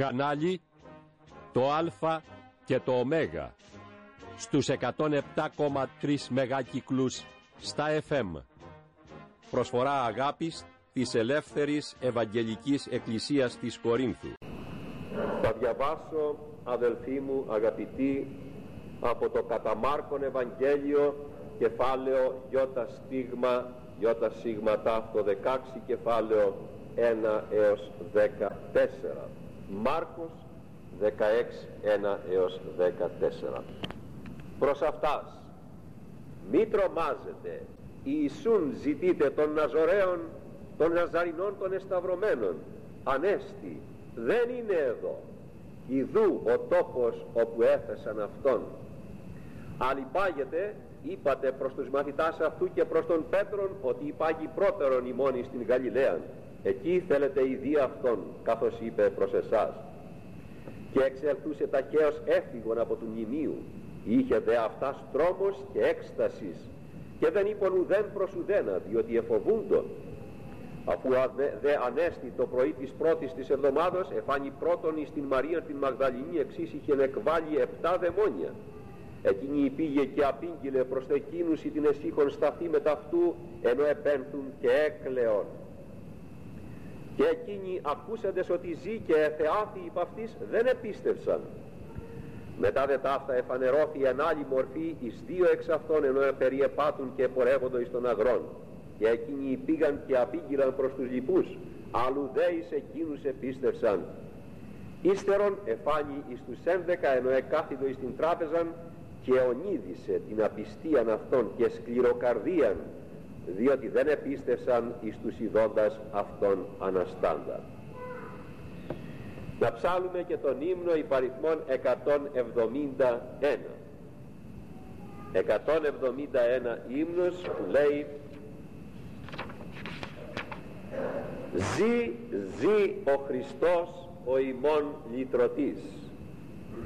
Κανάλι το Α και το Ω στους 107,3 μεγάκυκλους στα FM. Προσφορά αγάπης της Ελεύθερης Ευαγγελικής Εκκλησίας της Κορίνθου. Θα διαβάσω, αδελφοί μου αγαπητοί, από το κατά Μάρκον Ευαγγέλιο, κεφάλαιο Ι σίγμα ταύτο 16, κεφάλαιο 1 έως 14. Μάρκος 16, 1 έως 14. Προς αυτάς, μη τρομάζετε, Ιησούν ζητείτε των Ναζωραίων, των Ναζαρινών των εσταυρωμένων. Ανέστη, δεν είναι εδώ. Ιδού ο τόπος όπου έθεσαν αυτόν. Αλληπάγετε, είπατε προς τους μαθητάς αυτού και προς τον Πέτρον, ότι υπάγει πρώτερον ημών στην Γαλιλαία. Εκεί θέλετε ειδή αυτόν, καθώς είπε προς εσάς. Και εξελθούσε ταχαίως έφυγον από του μνημείου. Είχε δε αυτάς τρόμος και έκστασης, και δεν είπον ουδέν προς ουδένα, διότι εφοβούντον. Αφού δε ανέστη το πρωί της πρώτης της εβδομάδος, εφάνει πρώτον εις την Μαρία την Μαγδαληνή, εξής είχεν εκβάλει 7 δαιμόνια. Εκείνη πήγε και απήγγειλε προς εκείνους την εσύχων σταθεί με ταυτού, ενώ επένθουν και έκλεον. Και εκείνοι ακούσαντες ότι ζει και εθεάθη υπ' αυτής, δεν επίστευσαν. Μετά δε ταύτα εφανερώθη εν άλλη μορφή εις 2 εξ αυτών, ενώ περιεπάτουν και πορεύοντο εις των αγρών. Και εκείνοι πήγαν και απήγγειλαν προς τους λοιπούς, αλλού δε εις εκείνους επίστευσαν. Ύστερον εφάνει εις τους 11, ενώ εκάθιδο εις την τράπεζαν, και ονείδησε την απιστίαν αυτών και σκληροκαρδίαν, διότι δεν επίστευσαν εις τους ειδώντας αυτόν αναστάντα. Να ψάλουμε και τον ύμνο υπαριθμών 171. 171 ύμνος που λέει: «Ζη ο Χριστός ο ημών λυτρωτής».